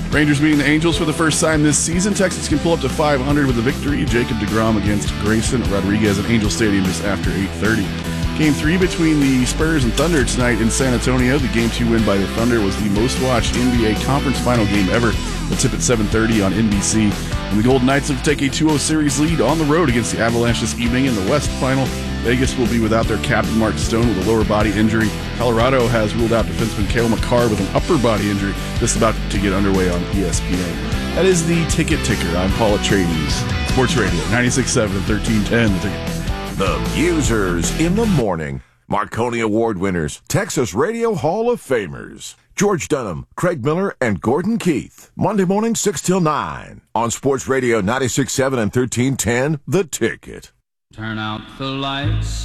Rangers meeting the Angels for the first time this season. Texans can pull up to 500 with a victory. Jacob deGrom against Grayson Rodriguez at Angel Stadium just after 8:30. Game 3 between the Spurs and Thunder tonight in San Antonio. The Game 2 win by the Thunder was the most watched NBA Conference Final game ever. The tip at 7:30 on NBC. And the Golden Knights have take a 2-0 series lead on the road against the Avalanche this evening in the West Final. Vegas will be without their captain Mark Stone with a lower body injury. Colorado has ruled out defenseman Cale Makar with an upper body injury, just about to get underway on ESPN. That is the Ticket Ticker. I'm Paul Atreides. Sports Radio, 96.7 and 1310. The Ticket. The Musers in the morning. Marconi Award winners, Texas Radio Hall of Famers. George Dunham, Craig Miller, and Gordon Keith. Monday morning, 6 till 9. On Sports Radio 96.7 and 1310, The Ticket. Turn out the lights.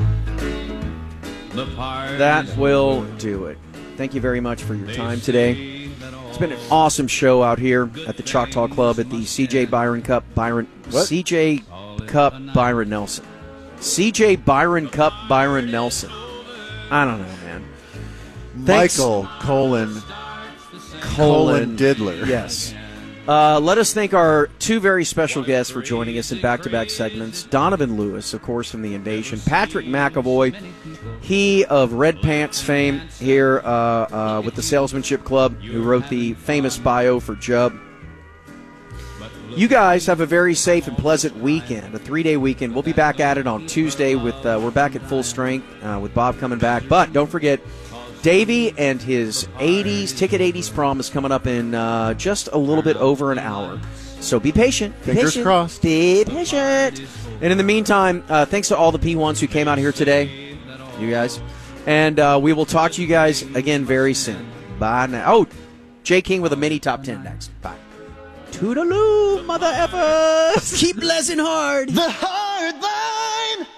That will do it. Thank you very much for your time today. It's been an awesome show out here at the Choctaw Club at the CJ Byron Cup. CJ Cup Byron Nelson. CJ Byron Cup Byron Nelson. I don't know, man. Thanks. Michael Colin Diddler. Yes. Let us thank our two very special guests for joining us in back-to-back segments. Donovan Lewis, of course, from the Invasion. Patrick McAvoy, he of Red Pants fame here with the Salesmanship Club, who wrote the famous bio for Jubb. You guys have a very safe and pleasant weekend, a 3-day weekend. We'll be back at it on Tuesday. We're back at full strength with Bob coming back. But don't forget, Davey and his Ticket 80s prom is coming up in just a little bit over an hour. So be patient. Fingers crossed. Be patient. And in the meantime, thanks to all the P1s who came out here today, you guys. And we will talk to you guys again very soon. Bye now. Oh, Jay King with a mini top 10 next. Bye. Toodaloo, mother effers. Keep blessing hard. The hard line.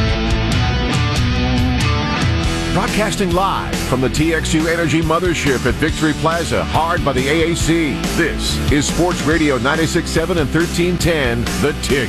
Broadcasting live from the TXU Energy Mothership at Victory Plaza, hard by the AAC. This is Sports Radio 96.7 and 1310, The Tick.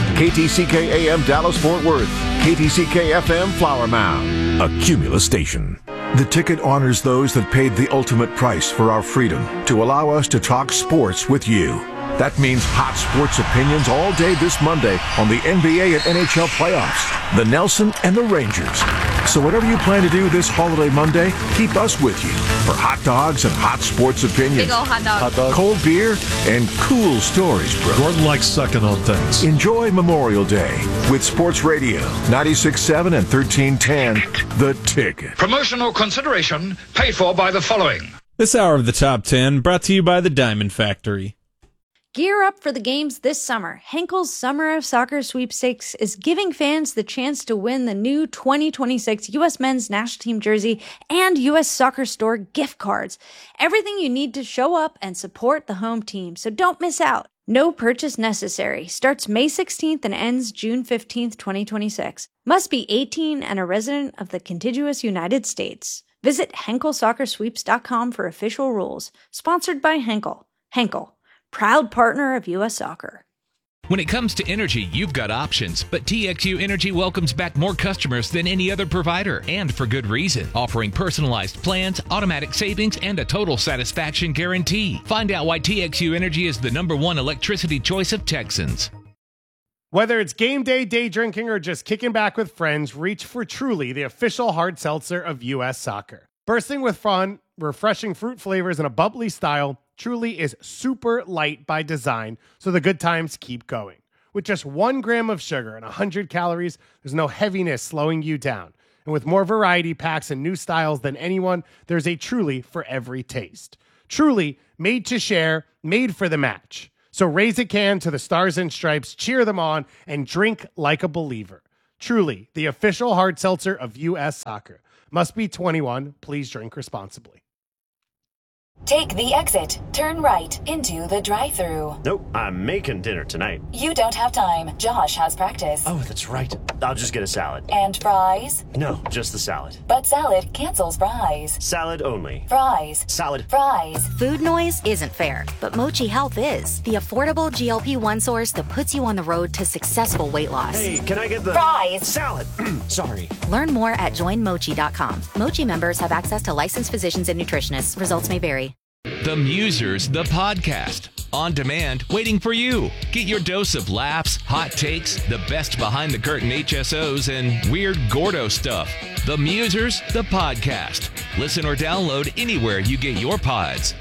KTCK AM Dallas-Fort Worth, KTCK FM Flower Mound, a Cumulus station. The Ticket honors those that paid the ultimate price for our freedom to allow us to talk sports with you. That means hot sports opinions all day this Monday on the NBA and NHL playoffs, the Nelson and the Rangers. So whatever you plan to do this holiday Monday, keep us with you for hot dogs and hot sports opinions. Big ol' hot dog. Cold beer and cool stories, bro. Gordon likes sucking on things. Enjoy Memorial Day with Sports Radio 96.7 and 1310, The Ticket. Promotional consideration paid for by the following. This hour of the Top 10 brought to you by the Diamond Factory. Gear up for the games this summer. Henkel's Summer of Soccer Sweepstakes is giving fans the chance to win the new 2026 U.S. Men's National Team jersey and U.S. Soccer Store gift cards. Everything you need to show up and support the home team, so don't miss out. No purchase necessary. Starts May 16th and ends June 15th, 2026. Must be 18 and a resident of the contiguous United States. Visit HenkelSoccerSweeps.com for official rules. Sponsored by Henkel. Henkel, proud partner of U.S. Soccer. When it comes to energy, you've got options, but TXU Energy welcomes back more customers than any other provider, and for good reason, offering personalized plans, automatic savings, and a total satisfaction guarantee. Find out why TXU Energy is the #1 electricity choice of Texans. Whether it's game day, day drinking, or just kicking back with friends, reach for Truly, the official hard seltzer of U.S. Soccer. Bursting with fun, refreshing fruit flavors, and a bubbly style, Truly is super light by design, so the good times keep going. With just 1 gram of sugar and 100 calories, there's no heaviness slowing you down. And with more variety packs and new styles than anyone, there's a Truly for every taste. Truly, made to share, made for the match. So raise a can to the Stars and Stripes, cheer them on, and drink like a believer. Truly, the official hard seltzer of U.S. Soccer. Must be 21. Please drink responsibly. Take the exit, turn right into the drive-thru. Nope, I'm making dinner tonight. You don't have time. Josh has practice. Oh, that's right. I'll just get a salad. And fries? No, just the salad. But salad cancels fries. Salad only. Fries. Salad. Fries. Food noise isn't fair, but Mochi Health is. The affordable GLP-1 source that puts you on the road to successful weight loss. Hey, can I get the... Fries. Salad. Sorry. Learn more at joinmochi.com. Mochi members have access to licensed physicians and nutritionists. Results may vary. The Musers, the podcast. On demand, waiting for you. Get your dose of laughs, hot takes, the best behind-the-curtain HSOs, and weird Gordo stuff. The Musers, the podcast. Listen or download anywhere you get your pods.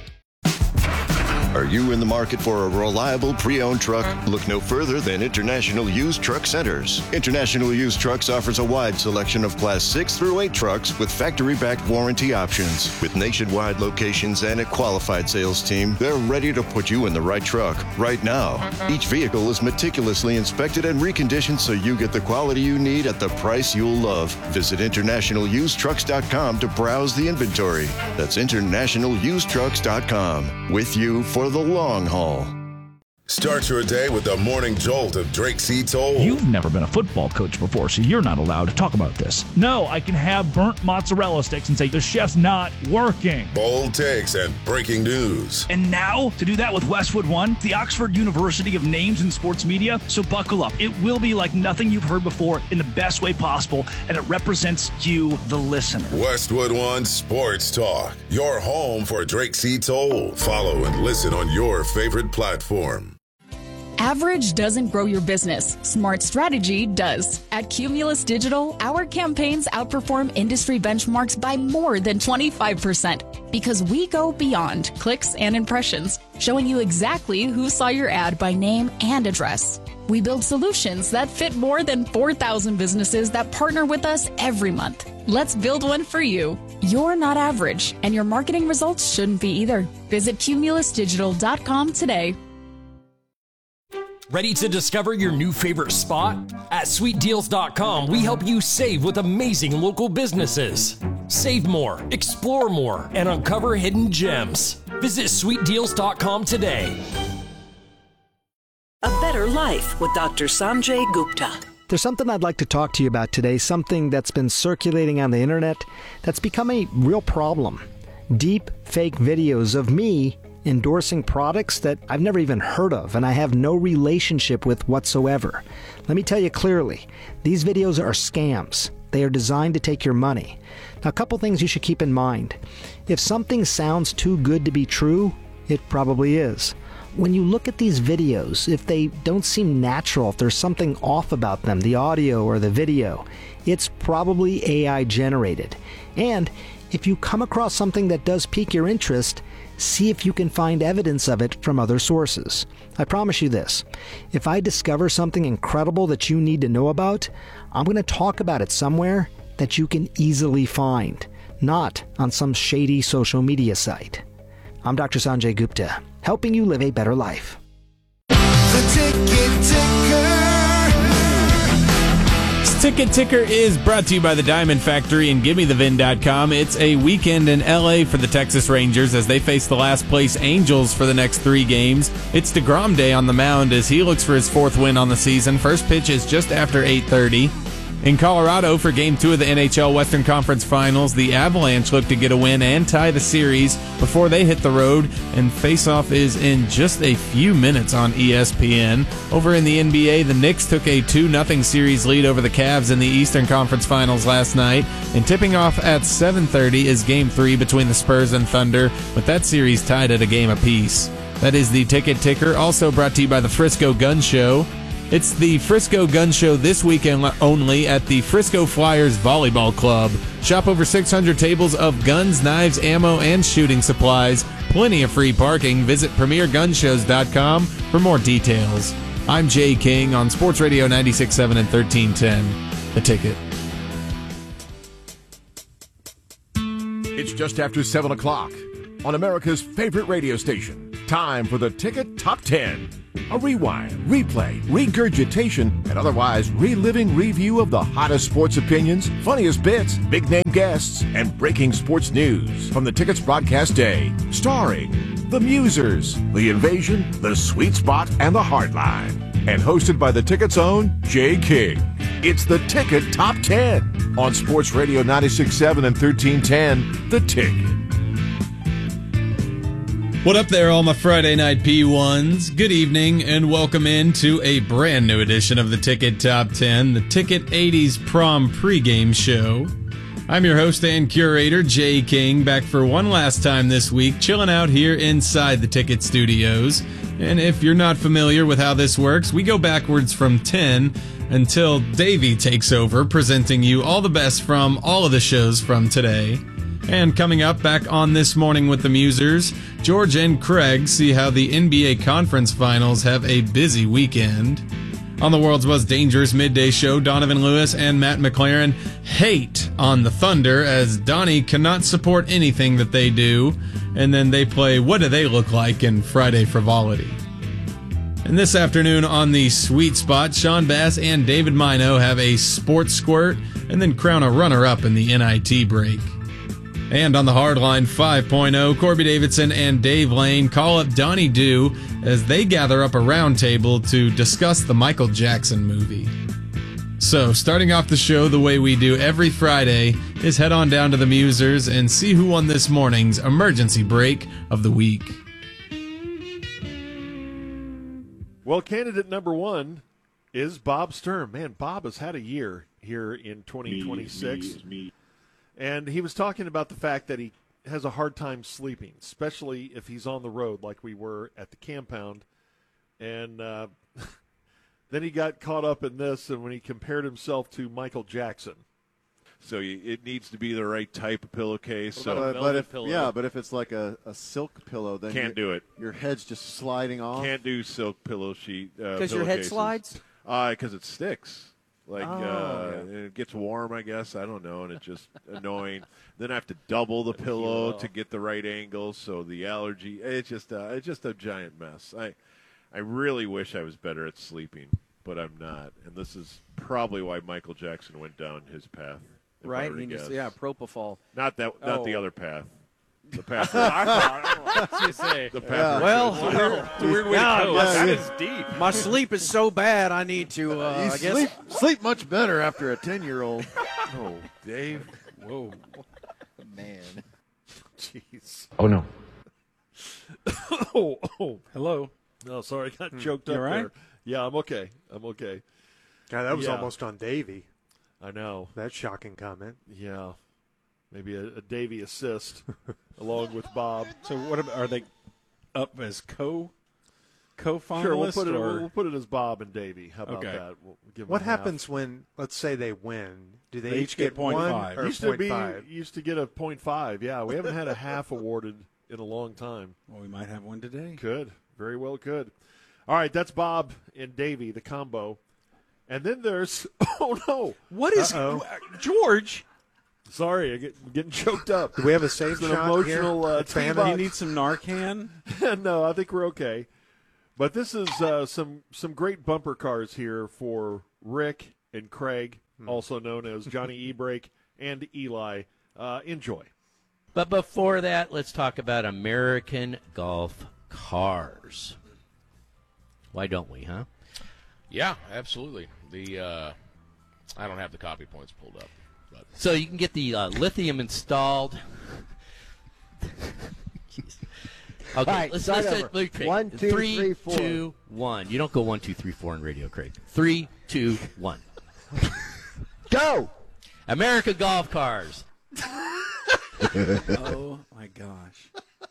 Are you in the market for a reliable pre-owned truck? Look no further than International Used Truck Centers. International Used Trucks offers a wide selection of Class 6 through 8 trucks with factory-backed warranty options. With nationwide locations and a qualified sales team, they're ready to put you in the right truck right now. Each vehicle is meticulously inspected and reconditioned so you get the quality you need at the price you'll love. Visit InternationalUsedTrucks.com to browse the inventory. That's InternationalUsedTrucks.com. With you for the long haul. Start your day with the morning jolt of Drake C. Toll. You've never been a football coach before, so you're not allowed to talk about this. No, I can have burnt mozzarella sticks and say the chef's not working. Bold takes and breaking news. And now, to do that with Westwood One, the Oxford University of names in sports media, so buckle up. It will be like nothing you've heard before in the best way possible, and it represents you, the listener. Westwood One Sports Talk, your home for Drake C. Toll. Follow and listen on your favorite platform. Average doesn't grow your business. Smart strategy does. At Cumulus Digital, our campaigns outperform industry benchmarks by more than 25% because we go beyond clicks and impressions, showing you exactly who saw your ad by name and address. We build solutions that fit more than 4,000 businesses that partner with us every month. Let's build one for you. You're not average, and your marketing results shouldn't be either. Visit cumulusdigital.com today. Ready to discover your new favorite spot? At sweetdeals.com, we help you save with amazing local businesses. Save more, explore more, and uncover hidden gems. Visit sweetdeals.com today. A better life with Dr. Sanjay Gupta. There's something I'd like to talk to you about today, something that's been circulating on the internet that's become a real problem. Deep fake videos of me endorsing products that I've never even heard of and I have no relationship with whatsoever. Let me tell you clearly, these videos are scams. They are designed to take your money. Now, a couple things you should keep in mind. If something sounds too good to be true, it probably is. When you look at these videos, if they don't seem natural, if there's something off about them, the audio or the video, it's probably AI generated. And if you come across something that does pique your interest, see if you can find evidence of it from other sources. I promise you this, if I discover something incredible that you need to know about, I'm going to talk about it somewhere that you can easily find, not on some shady social media site. I'm Dr. Sanjay Gupta, helping you live a better life. The Ticket Ticker. Ticket Ticker is brought to you by the Diamond Factory and GimmeTheVin.com. It's a weekend in LA for the Texas Rangers as they face the last place Angels for the next 3 games. It's DeGrom Day on the mound as he looks for his 4th win on the season. First pitch is just after 8:30. In Colorado for Game 2 of the NHL Western Conference Finals, the Avalanche look to get a win and tie the series before they hit the road, and face-off is in just a few minutes on ESPN. Over in the NBA, the Knicks took a 2-0 series lead over the Cavs in the Eastern Conference Finals last night, and tipping off at 7:30 is Game 3 between the Spurs and Thunder, with that series tied at a game apiece. That is the Ticket Ticker, also brought to you by the Frisco Gun Show. It's the Frisco Gun Show this weekend only at the Frisco Flyers Volleyball Club. Shop over 600 tables of guns, knives, ammo, and shooting supplies. Plenty of free parking. Visit PremierGunshows.com for more details. I'm Jay King on Sports Radio 96.7 and 1310. The Ticket. It's just after 7 o'clock on America's favorite radio station. Time for the Ticket Top 10. A rewind, replay, regurgitation, and otherwise reliving review of the hottest sports opinions, funniest bits, big-name guests, and breaking sports news from the Ticket's broadcast day. Starring The Musers, The Invasion, The Sweet Spot, and The Hardline. And hosted by the Ticket's own Jay King. It's the Ticket Top 10 on Sports Radio 96.7 and 1310, The Ticket. What up there, all my Friday night P1s? Good evening and welcome into a brand new edition of the Ticket Top 10, the Ticket 80s Prom pregame show. I'm your host and curator, Jay King, back for one last time this week, chilling out here inside the Ticket Studios. And if you're not familiar with how this works, we go backwards from 10 until Davey takes over, presenting you all the best from all of the shows from today. And coming up back on This Morning with the Musers, George and Craig see how the NBA Conference Finals have a busy weekend. On the world's most dangerous midday show, Donovan Lewis and Matt McLaren hate on the Thunder as Donnie cannot support anything that they do, and then they play What Do They Look Like in Friday Frivolity. And this afternoon on the Sweet Spot, Sean Bass and David Mino have a sports squirt and then crown a runner-up in the NIT break. And on the Hardline 5.0, Corby Davidson and Dave Lane call up Donnie Doo as they gather up a roundtable to discuss the Michael Jackson movie. So, starting off the show the way we do every Friday is head on down to the Musers and see who won this morning's emergency break of the week. Well, candidate number one is Bob Sturm. Man, Bob has had a year here in 2026. And he was talking about the fact that he has a hard time sleeping, especially if he's on the road like we were at the compound. And then he got caught up in this, and when he compared himself to Michael Jackson. So it needs to be the right type of pillowcase. But if it's like a silk pillow, then can't do it. Your head's just sliding off. Can't do silk pillow sheet. Because your head slides? Because it sticks. It gets warm, I guess. I don't know, and it's just annoying. Then I have to double the pillow to get the right angle. So the allergy, it's just a giant mess. I really wish I was better at sleeping, but I'm not. And this is probably why Michael Jackson went down his path. Right? Propofol. Not the other path. The path. The path. Well, it's a weird way to go. That is deep. My sleep is so bad, I need to. Sleep much better after a 10-year-old. Oh, Dave. Whoa, man. Jeez. Oh no. Oh, hello. No, sorry, I got choked up You all right? there. Yeah, I'm okay. God, that was almost on Davey. I know. That shocking comment. Yeah. Maybe a Davey assist along with Bob. So what about, are they up as co-finalists? Sure, we'll put it as Bob and Davey. How about that? We'll give what them half. happens when, let's say, they win? Do they each get 0.5? Or Used to get a 0.5. Yeah, we haven't had a half awarded in a long time. Well, we might have one today. Could. Very well could. All right, that's Bob and Davey, the combo. And then there's – oh, no. What is – George – Sorry, I'm getting choked up. Do we have a safe an shot emotional here? Do you need some Narcan? No, I think we're okay. But this is some great bumper cars here for Rick and Craig, also known as Johnny E-Brake and Eli. Enjoy. But before that, let's talk about American Golf cars. Why don't we, huh? Yeah, absolutely. I don't have the copy points pulled up. But. So you can get the lithium installed. Okay, right, let's 1, 2, 3, 4. 3, 2, 1. You don't go 1, 2, 3, 4 in radio, Craig. 3, 2, 1. Go! America Golf Cars. Oh my gosh.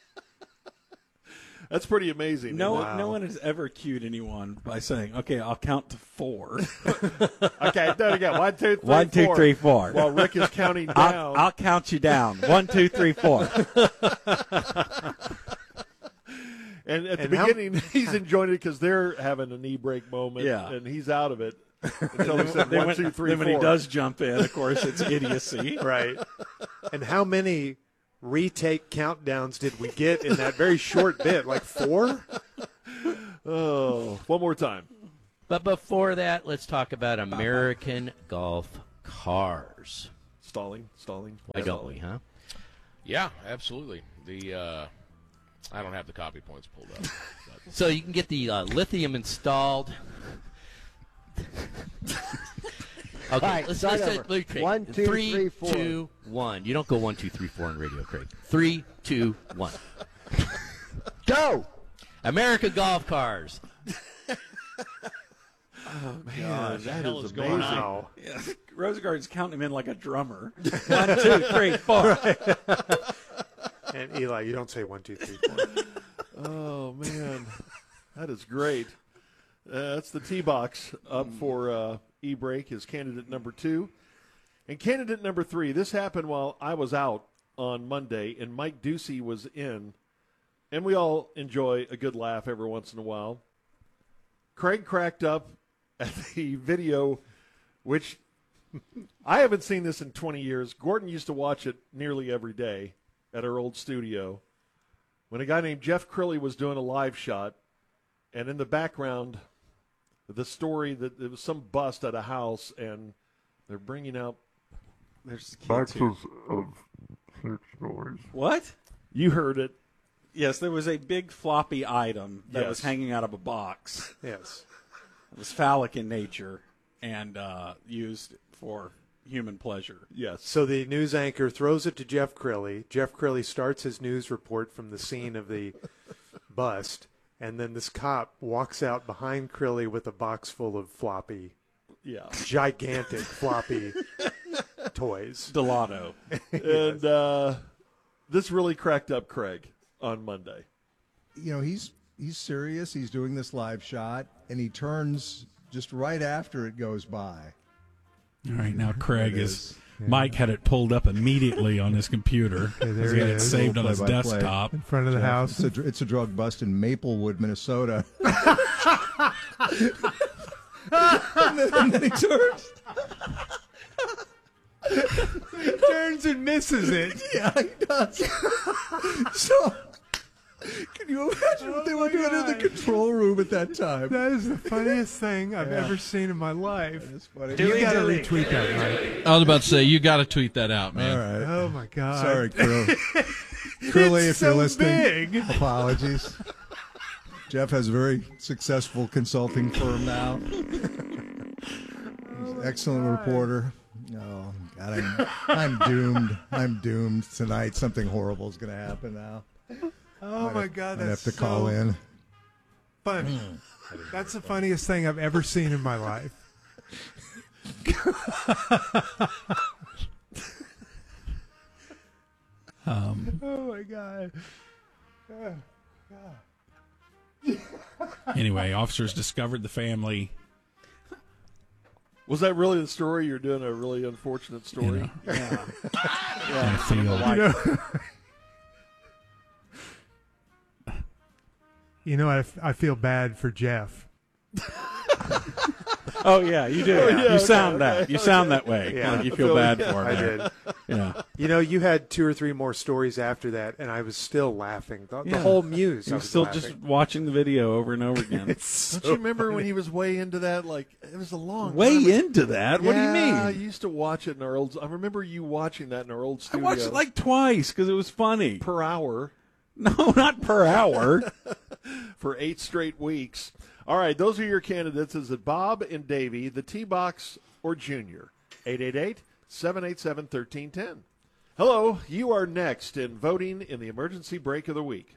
That's pretty amazing. No one has ever cued anyone by saying, "Okay, I'll count to 4." Okay, there we go. 1, 2, 3, 4. 1, 2, 3, 4. While Rick is counting down. I'll count you down. 1, 2, 3, 4. And at the beginning, he's enjoying it because they're having a knee break moment, and he's out of it until he said 1, 2, 3, 4. Then when he does jump in, of course, it's idiocy. Right. And how many retake countdowns did we get in that very short bit? Like 4? Oh, one more time. But before that, let's talk about American Golf cars. Stalling. Why don't we, huh? Yeah, absolutely. I don't have the copy points pulled up. So you can get the lithium installed. Okay, right, let's 1, 2, 3, 4. 2, 1. You don't go 1, 2, 3, 4 in radio, Craig. 3, 2, 1. Go! America Golf Cars. Oh, man, that is amazing. Rosegard's counting him in like a drummer. 1, 2, 3, 4. And Eli, you don't say 1, 2, 3, 4. Oh, man. That is great. That's the T-Box up for E-Break is candidate number 2. And candidate number 3, this happened while I was out on Monday, and Mike Ducey was in. And we all enjoy a good laugh every once in a while. Craig cracked up at the video, which I haven't seen this in 20 years. Gordon used to watch it nearly every day at our old studio when a guy named Jeff Crilly was doing a live shot, and in the background, the story that there was some bust at a house, and they're bringing out there's boxes of sex toys. What? You heard it. Yes, there was a big floppy item that Yes. was hanging out of a box. Yes. It was phallic in nature and used for human pleasure. Yes. So the news anchor throws it to Jeff Crilly. Jeff Crilly starts his news report from the scene of the bust, and then this cop walks out behind Crilly with a box full of floppy, gigantic floppy toys. Delato. And this really cracked up Craig on Monday. You know, he's serious. He's doing this live shot, and he turns just right after it goes by. All right, now Craig is. Mike had it pulled up immediately on his computer. there he had it it is. saved on his Play-by-play. desktop. In front of the house. It's a drug bust in Maplewood, Minnesota. and then he turns. He turns and misses it. Yeah, he does. So, can you imagine what they were doing in the control room at that time? That is the funniest thing I've ever seen in my life. That's funny. You got to retweet that, Mike. I was about to say, you got to tweet that out, man. All right. Oh, my God. Sorry, Crilly, if you're listening, big. apologies. Jeff has a very successful consulting firm now. He's an excellent reporter. Oh, God, I'm doomed. I'm doomed tonight. Something horrible is going to happen now. Oh, my God. I'd have That's to call so in. funny. That's the funniest thing I've ever seen in my life. Oh, my God. Oh, God. Anyway, officers discovered the family. Was that really the story? You're doing a really unfortunate story. In a field. You know, I feel bad for Jeff. Oh, yeah, you do. Oh, yeah, you sound okay, that. You sound that way. Yeah, Like you feel bad for him. I did. Yeah. You know, you had 2 or 3 more stories after that, and I was still laughing. The whole muse. He I was was still laughing. just watching the video over and over again. Don't you remember when he was way into that? Like, it was a long Way time. into that? What do you mean? I used to watch it in our old. I remember you watching that in our old I studio. watched it like twice because it was funny. Per hour. No, not per hour. For 8 straight weeks. All right, those are your candidates. Is it Bob and Davey, the T-Box, or Junior? 888-787-1310. Hello, you are next in voting in the emergency break of the week.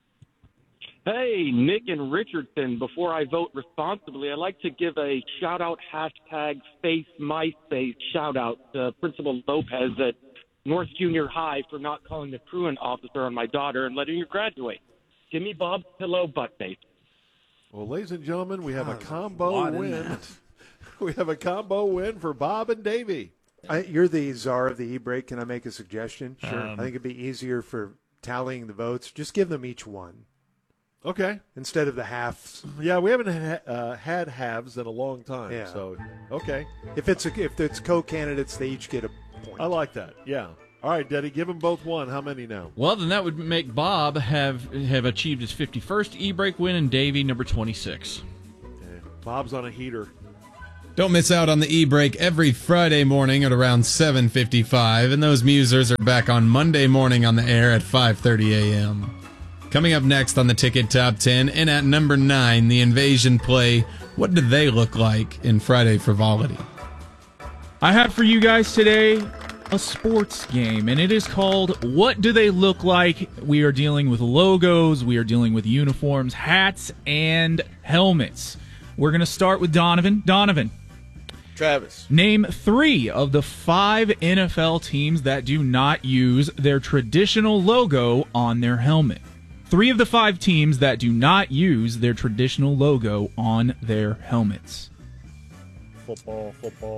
Hey, Nick and Richardson, before I vote responsibly, I'd like to give a shout-out hashtag #FaceMySpace shout-out to Principal Lopez at North Junior High for not calling the truant officer on my daughter and letting her graduate. Give me Bob's pillow butt face. Well, ladies and gentlemen, we have a combo win. We have a combo win for Bob and Davey. You're the czar of the e-break. Can I make a suggestion? Sure. I think it'd be easier for tallying the votes. Just give them each one. Okay. Instead of the halves. Yeah, we haven't had halves in a long time. Yeah. So, okay. If it's co-candidates, they each get a point. I like that. Yeah. All right, Daddy, give them both one. How many now? Well, then that would make Bob have achieved his 51st e-break win and Davey number 26. Okay. Bob's on a heater. Don't miss out on the e-break every Friday morning at around 7:55, and those musers are back on Monday morning on the air at 5:30 a.m. Coming up next on the Ticket Top 10, and at number 9, the Invasion play, What Do They Look Like in Friday Frivolity? I have for you guys today a sports game, and it is called What Do They Look Like? We are dealing with logos, we are dealing with uniforms, hats, and helmets. We're going to start with Donovan. Donovan, Travis. Name 3 of the 5 NFL teams that do not use their traditional logo on their helmet. 3 of the 5 teams that do not use their traditional logo on their helmets. Football.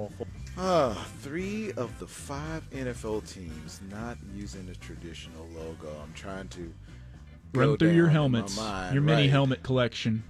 3 of the 5 NFL teams not using the traditional logo. I'm trying to Run go through your down in helmets, my mind. your mini Right. helmet collection.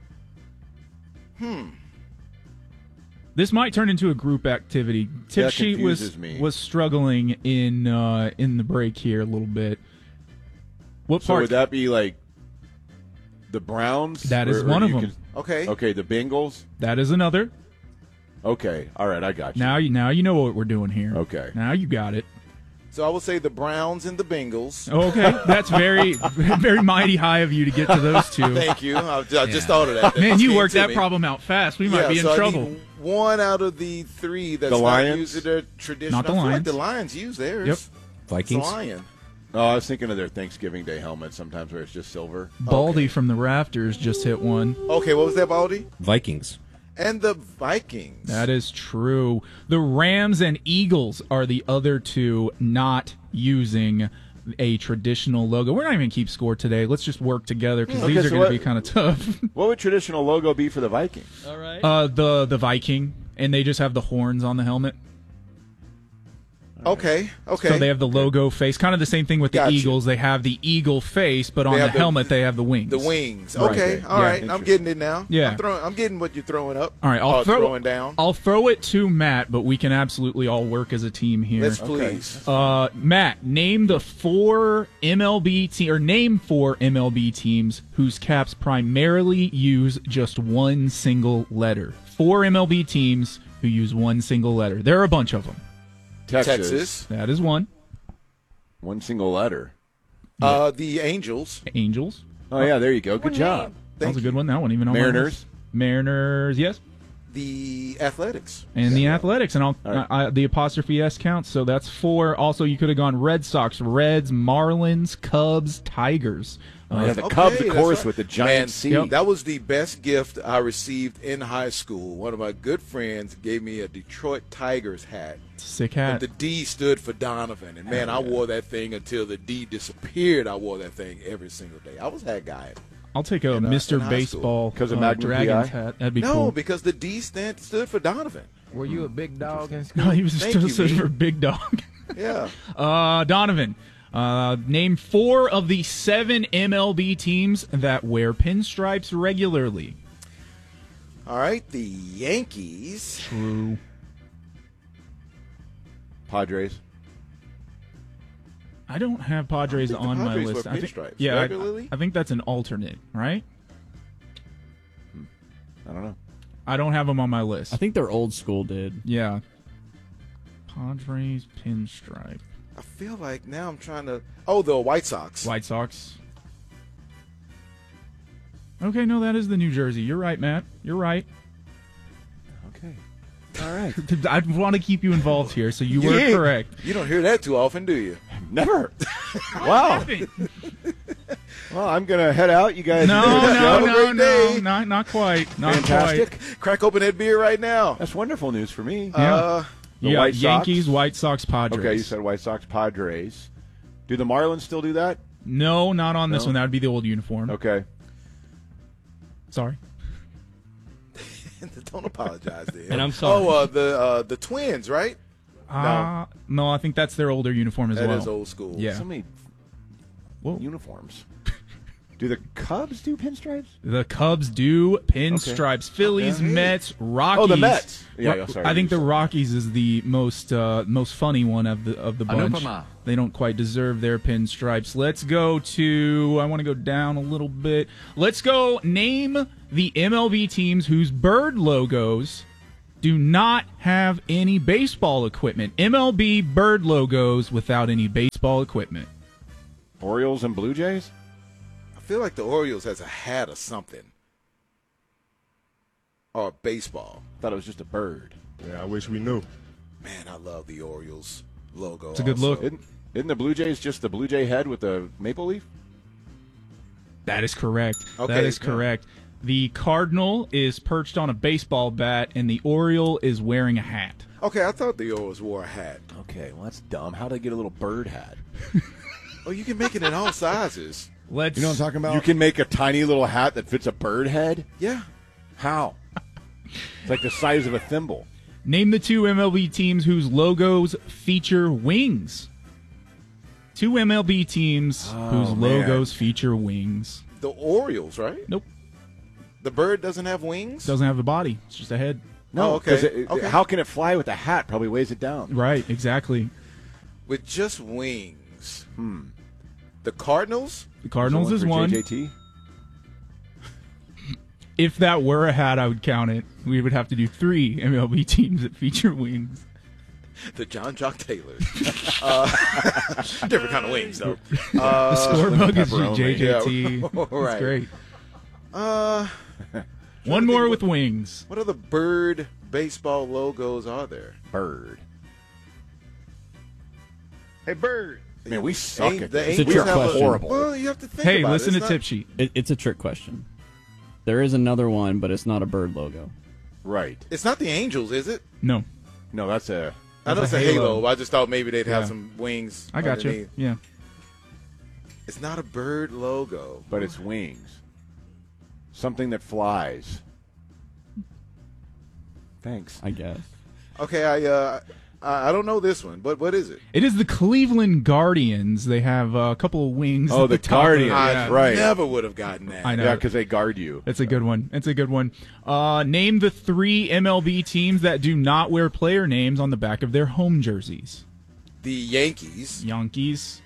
This might turn into a group activity. Tip That sheet confuses me. was struggling in the break here a little bit. What So part? would that be like the Browns? That is Or one of you them. Okay. Okay, the Bengals? That is another. Okay, all right, I got you. Now you know what we're doing here. Okay. Now you got it. So I would say the Browns and the Bengals. Okay, that's very, very mighty high of you to get to those two. Thank you. I just thought of that. That Man, just you came worked to that me. problem out fast. We might be in so I trouble. need one out of the 3 that's The not Lions? using their traditional. Not the I feel like Lions. the Lions use theirs. Yep. Vikings? It's a lion. Oh, I was thinking of their Thanksgiving Day helmets sometimes where it's just silver. Baldy from the rafters just hit one. Okay, what was that, Baldy? Vikings. And the Vikings. That is true. The Rams and Eagles are the other 2 not using a traditional logo. We're not even going to keep score today. Let's just work together because Okay, these are so going to what- be kind of tough. What would traditional logo be for the Vikings? All right. The Viking, and they just have the horns on the helmet. Okay. So they have the logo face, kind of the same thing with the Gotcha. Eagles. They have the eagle face, but on They the have the- helmet they have the wings. The wings. Right. Okay. All right. I'm getting it now. Yeah. I'm getting what you're throwing up. All right, I'll throwing down. I'll throw it to Matt, but we can absolutely all work as a team here. Let's please. Matt, name the 4 MLB name 4 MLB teams whose caps primarily use just one single letter. 4 MLB teams who use one single letter. There are a bunch of them. Texas. That is one. One single letter. The Angels. Angels. Oh, yeah, there you go. Good job. That was a good one. That one even on my Mariners. list. Mariners, yes. The Athletics. And the Athletics, and the apostrophe S counts, so that's 4. Also, you could have gone Red Sox, Reds, Marlins, Cubs, Tigers. The Cubs, of that's course, right. with the giant C. Man, that was the best gift I received in high school. One of my good friends gave me a Detroit Tigers hat. Sick hat. And the D stood for Donovan. And, man, I wore that thing until the D disappeared. I wore that thing every single day. I was that guy. I'll take a in Mr. high Baseball Because of Magnum Dragons PI? hat. That'd be No, cool. because the D stood for Donovan. Were you a big dog in school? No, he was Thank still you, stood B. for Big Dog. Yeah. Donovan, name 4 of the 7 MLB teams that wear pinstripes regularly. All right, the Yankees. True. Padres. I don't have Padres think the on Padres my list. wear I think, pinstripes yeah, regularly? I think that's an alternate, right? I don't know. I don't have them on my list. I think their old school did. Yeah. Padres pinstripe. I feel like now I'm trying to. Oh, the White Sox. White Sox. Okay, no, that is the New Jersey. You're right, Matt. You're right. Okay. All right. I want to keep you involved here, so you were correct. You don't hear that too often, do you? Never. Wow. Well, I'm going to head out. You guys No, have a no, great no, day. not quite. Not Fantastic. quite. Crack open that beer right now. That's wonderful news for me. Yeah. The You got White Sox. Yankees, White Sox, Padres. Okay, you said White Sox, Padres. Do the Marlins still do that? No, not on this No? one. That would be the old uniform. Okay. Sorry. Don't apologize to him. And I'm sorry. Oh, the Twins, right? No, I think that's their older uniform as That well. is old school. Yeah. So many uniforms. Do the Cubs do pinstripes? The Cubs do pinstripes. Phillies, Okay. Mets, Rockies. Oh, the Mets. Yeah, sorry. I think the Rockies is the most funny one of the bunch. Anupama. They don't quite deserve their pinstripes. Let's go to. I want to go down a little bit. Let's go. Name the MLB teams whose bird logos do not have any baseball equipment. MLB bird logos without any baseball equipment. Orioles and Blue Jays? I feel like the Orioles has a hat or something. Or baseball. Thought it was just a bird. Yeah, I wish we knew. Man, I love the Orioles logo. It's a good look. Isn't the Blue Jays just the Blue Jay head with the maple leaf? That is correct. Okay, That is yeah. correct. The Cardinal is perched on a baseball bat, and the Oriole is wearing a hat. Okay, I thought the Orioles wore a hat. Okay, well, that's dumb. How did they get a little bird hat? Oh, you can make it in all sizes. You know what I'm talking about? You can make a tiny little hat that fits a bird head? Yeah. How? It's like the size of a thimble. Name the 2 MLB teams whose logos feature wings. 2 MLB teams whose logos feature wings. The Orioles, right? Nope. The bird doesn't have wings? Doesn't have a body. It's just a head. No, okay. How can it fly with a hat? Probably weighs it down. Right, exactly. With just wings. The Cardinals? The Cardinals is for one. JJT? If that were a hat, I would count it. We would have to do 3 MLB teams that feature wings. The John Jock Taylors. Different kind of wings, though. The scorebug is pepperoni. JJT. Yeah, That's great. One One more with wings. What other bird baseball logos are there? Bird. Hey, bird. Man, we suck at this. It's a trick question. Horrible. Well, you have to think Hey, about listen it. to Tip Sheet. It's a trick question. There is another one, but it's not a bird logo. Right. It's not the Angels, is it? No. No, that's a... I know it's a halo. I just thought maybe they'd have some wings. I got you. underneath. Yeah. It's not a bird logo. But it's wings. Something that flies. Thanks. I guess. Okay, I don't know this one, but what is it? It is the Cleveland Guardians. They have a couple of wings. Oh, at the top of Guardians. yeah. Right. Never would have gotten that. I know. Yeah, because they guard you. It's a good one. It's a good one. Name the 3 MLB teams that do not wear player names on the back of their home jerseys. The Yankees. Yankees.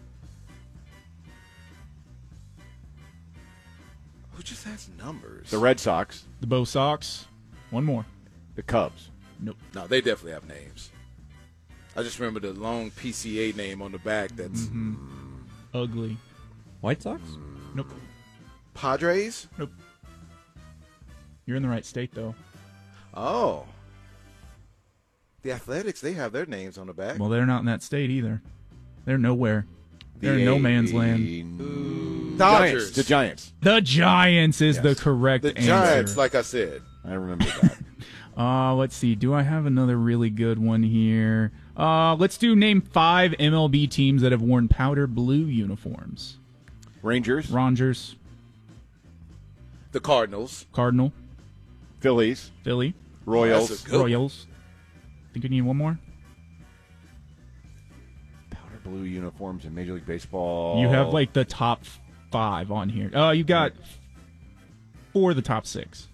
Who just has numbers? The Red Sox. The Bo Sox. One more. The Cubs. Nope. No, they definitely have names. I just remember the long PCA name on the back. That's Ugly. White Sox? Nope. Padres. Nope. You're in the right state, though. Oh. The Athletics, they have their names on the back. Well, they're not in that state either. They're nowhere. They're in no man's land. Dodgers. The Giants. The Giants is the correct The answer. Giants, like I said. I remember that. Let's see. Do I have another really good one here? Let's name 5 MLB teams that have worn powder blue uniforms. Rangers. Rangers. The Cardinals. Cardinal. Phillies. Philly. Royals. That's a good one. Royals. Think you need one more? Powder blue uniforms in Major League Baseball. You have like the top 5 on here. You got 4 of the top 6.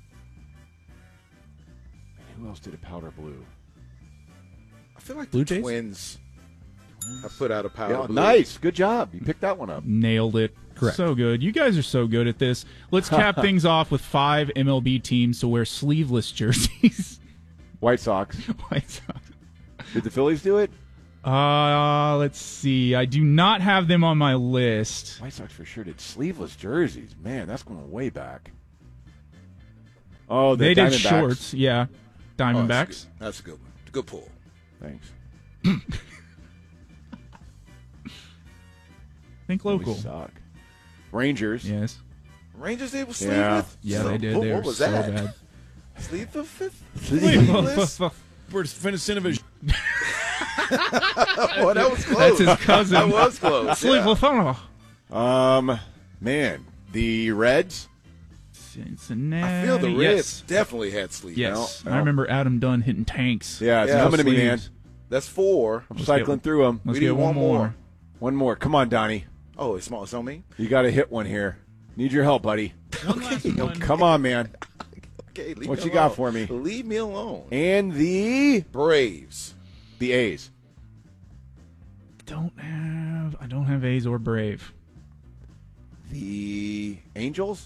Who else did a powder blue? I feel like Blue the Jays? Twins have put out a powder Yeah, blue. nice. Good job. You picked that one up. Nailed it. Correct. So good. You guys are so good at this. Let's cap things off with 5 MLB teams to wear sleeveless jerseys. White Sox. White Sox. Did the Phillies do it? Let's see. I do not have them on my list. White Sox for sure did sleeveless jerseys. Man, that's going way back. Oh, they did Diamondbacks. shorts. Yeah. Diamondbacks. That's a good one. Good pull. Thanks. Think local. We suck. Rangers. Yes. Rangers, they were Yeah. sleeveless? Yeah, they did. They What were was so that? bad. Sleeveless? We're finishing of his. Well, that was close. That's his cousin. That was close. Sleeveless. Man, the Reds. Cincinnati. I feel the Reds Yes. definitely had sleeves. Yes. No. I remember Adam Dunn hitting tanks. Yeah, it's Yeah, coming to me, man. sleeves. That's 4. I'm cycling through them. Let's We get need one one more. more. One more. Come on, Donnie. Oh, it's small. It's on me? You got to hit one here. Need your help, buddy. One last one. Come on, man. Okay, leave What me you alone. got for me? Leave me alone. And the Braves. A's. I don't have A's or Brave. The Angels.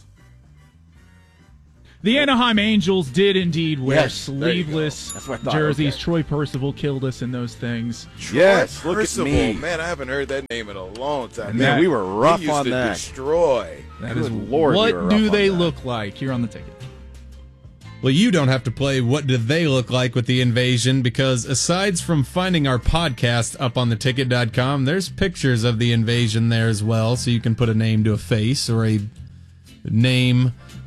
The Anaheim Angels did indeed wear Yes, there you go. sleeveless That's what I thought. jerseys. Okay. Troy Percival killed us in those things. Yes, Troy look at Percival. me. Man, I haven't heard that name in a long time. And Man, that- we were rough he used on to that. destroy. That is Good Lord, we were what rough do on they that. look like? Here on the ticket. Well, you don't have to play What Do They Look Like with the Invasion, because aside from finding our podcast up on theticket.com, there's pictures of the Invasion there as well, so you can put a name to a face or a name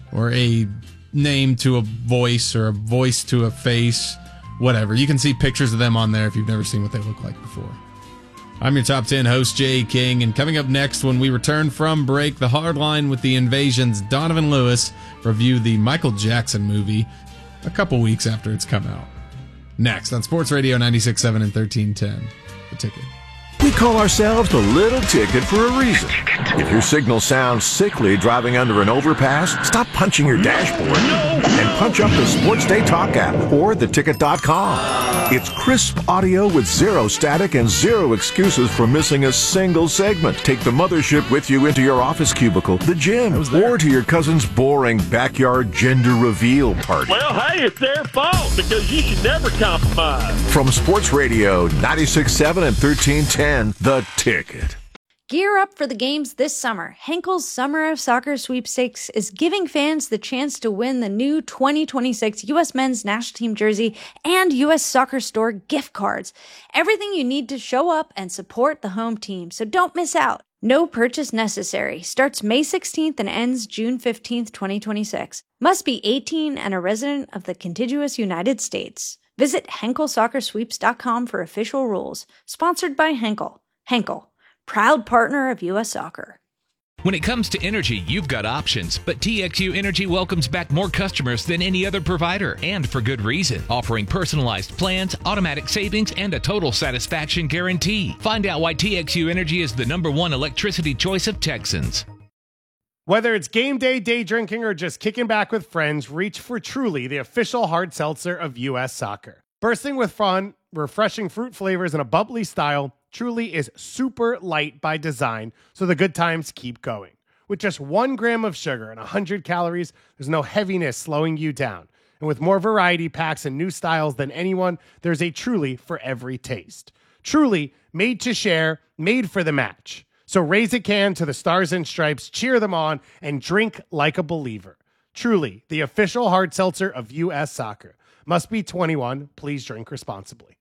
or a name to a voice or a voice to a face, whatever. You can see pictures of them on there if you've never seen what they look like before. I'm your Top 10 host, Jay King, and coming up next when we return from break, the Hardline with the Invasion's Donovan Lewis review the Michael Jackson movie a couple weeks after it's come out. Next on Sports Radio 96.7 and 1310, The Ticket. We call ourselves the Little Ticket for a reason. If your signal sounds sickly driving under an overpass, stop punching your dashboard and punch up the Sports Day Talk app or theticket.com. It's crisp audio with zero static and zero excuses for missing a single segment. Take the mothership with you into your office cubicle, the gym, or to your cousin's boring backyard gender reveal party. Well, hey, it's their fault because you should never compromise. From Sports Radio 96.7 and 1310, The Ticket. Gear up for the games this summer. Henkel's Summer of Soccer Sweepstakes is giving fans the chance to win the new 2026 U.S. Men's National Team jersey and U.S. Soccer Store gift cards. Everything you need to show up and support the home team, so don't miss out. No purchase necessary. Starts May 16th and ends June 15th, 2026. Must be 18 and a resident of the contiguous United States. Visit HenkelSoccerSweeps.com for official rules. Sponsored by Henkel. Henkel, proud partner of U.S. Soccer. When it comes to energy, you've got options, but TXU Energy welcomes back more customers than any other provider, and for good reason. Offering personalized plans, automatic savings, and a total satisfaction guarantee. Find out why TXU Energy is the #1 electricity choice of Texans. Whether it's game day, day drinking, or just kicking back with friends, reach for Truly, the official hard seltzer of U.S. Soccer. Bursting with fun, refreshing fruit flavors, and a bubbly style, Truly is super light by design, so the good times keep going. With just 1 gram of sugar and 100 calories, there's no heaviness slowing you down. And with more variety packs and new styles than anyone, there's a Truly for every taste. Truly, made to share, made for the match. So raise a can to the Stars and Stripes, cheer them on, and drink like a believer. Truly, the official hard seltzer of U.S. Soccer. Must be 21. Please drink responsibly.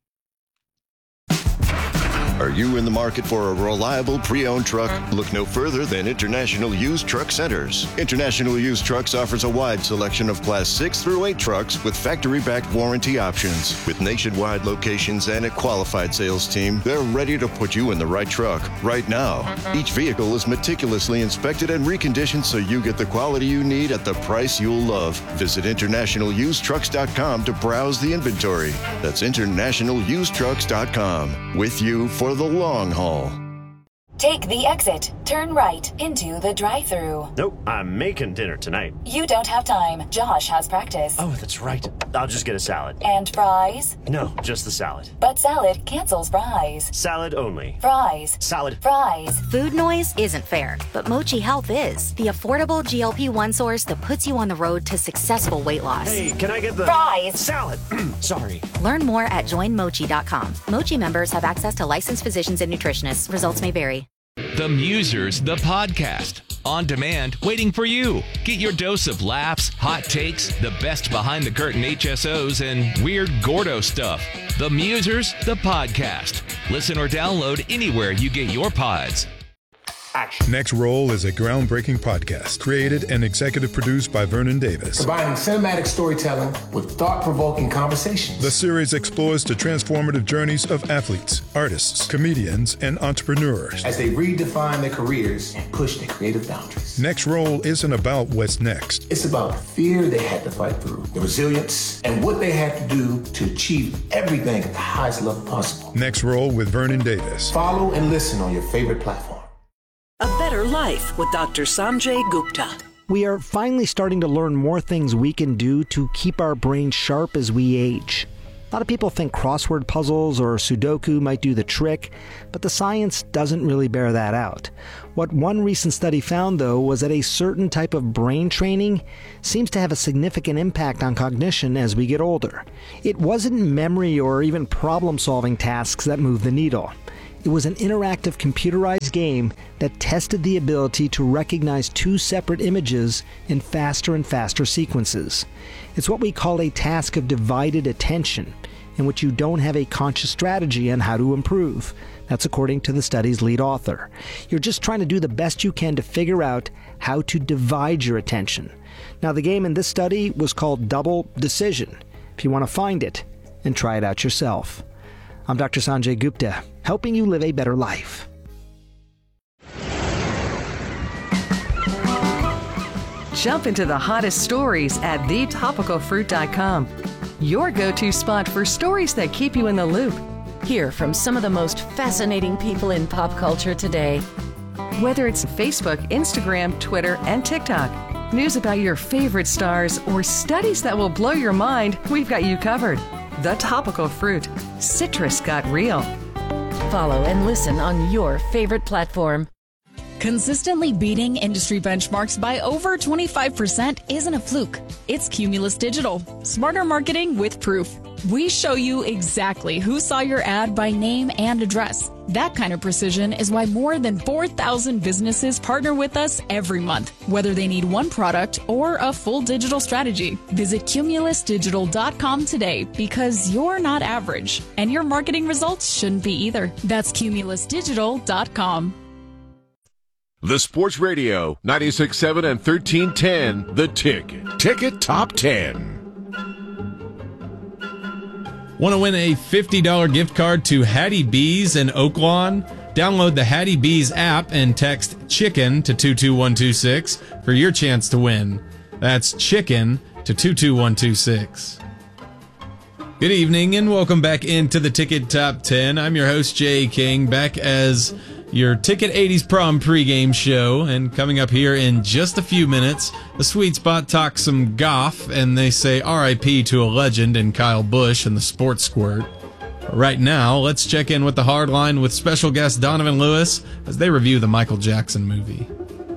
Are you in the market for a reliable pre-owned truck? Look no further than International Used Truck Centers. International Used Trucks offers a wide selection of Class 6 through 8 trucks with factory-backed warranty options. With nationwide locations and a qualified sales team, they're ready to put you in the right truck right now. Each vehicle is meticulously inspected and reconditioned so you get the quality you need at the price you'll love. Visit InternationalUsedTrucks.com to browse the inventory. That's InternationalUsedTrucks.com. With you for the long haul. Take the exit. Turn right into the drive-thru. Nope, I'm making dinner tonight. You don't have time. Josh has practice. Oh, that's right. I'll just get a salad. And fries? No, just the salad. But salad cancels fries. Salad only. Fries. Salad. Fries. Food noise isn't fair, but Mochi Health is. The affordable GLP-1 source that puts you on the road to successful weight loss. Hey, can I get the fries? Salad. Sorry. Learn more at joinmochi.com. Mochi members have access to licensed physicians and nutritionists. Results may vary. The Musers, the podcast. On demand, waiting for you. Get your dose of laughs, hot takes, the best behind-the-curtain HSOs, and weird Gordo stuff. The Musers, the podcast. Listen or download anywhere you get your pods. Next Roll is a groundbreaking podcast created and executive produced by Vernon Davis. Combining cinematic storytelling with thought-provoking conversations. The series explores the transformative journeys of athletes, artists, comedians, and entrepreneurs as they redefine their careers and push their creative boundaries. Next Roll isn't about what's next. It's about the fear they had to fight through, the resilience, and what they had to do to achieve everything at the highest level possible. Next Roll with Vernon Davis. Follow and listen on your favorite platform. A Better Life with Dr. Sanjay Gupta. We are finally starting to learn more things we can do to keep our brains sharp as we age. A lot of people think crossword puzzles or Sudoku might do the trick, but the science doesn't really bear that out. What one recent study found, though, was that a certain type of brain training seems to have a significant impact on cognition as we get older. It wasn't memory or even problem-solving tasks that moved the needle. It was an interactive computerized game that tested the ability to recognize 2 separate images in faster and faster sequences. It's what we call a task of divided attention, in which you don't have a conscious strategy on how to improve. That's according to the study's lead author. You're just trying to do the best you can to figure out how to divide your attention. Now, the game in this study was called Double Decision, if you want to find it and try it out yourself. I'm Dr. Sanjay Gupta, helping you live a better life. Jump into the hottest stories at thetopicalfruit.com. Your go-to spot for stories that keep you in the loop. Hear from some of the most fascinating people in pop culture today. Whether it's Facebook, Instagram, Twitter, and TikTok, news about your favorite stars, or studies that will blow your mind, we've got you covered. The Topical Fruit. Citrus got real. Follow and listen on your favorite platform. Consistently beating industry benchmarks by over 25% isn't a fluke. It's Cumulus Digital. Smarter marketing with proof. We show you exactly who saw your ad by name and address. That kind of precision is why more than 4,000 businesses partner with us every month, whether they need one product or a full digital strategy. Visit cumulusdigital.com today because you're not average, and your marketing results shouldn't be either. That's cumulusdigital.com. The Sports Radio 96.7 and 1310, The Ticket. Ticket Top 10. Want to win a $50 gift card to Hattie B's in Oaklawn? Download the Hattie B's app and text CHICKEN to 22126 for your chance to win. That's CHICKEN to 22126. Good evening and welcome back into the Ticket Top 10. I'm your host, Jay King, back as your Ticket 80s Prom pregame show. And coming up here in just a few minutes, the Sweet Spot talks some golf, and they say RIP to a legend in Kyle Busch and the Sports Squirt. Right now, let's check in with the Hardline with special guest Donovan Lewis as they review the Michael Jackson movie.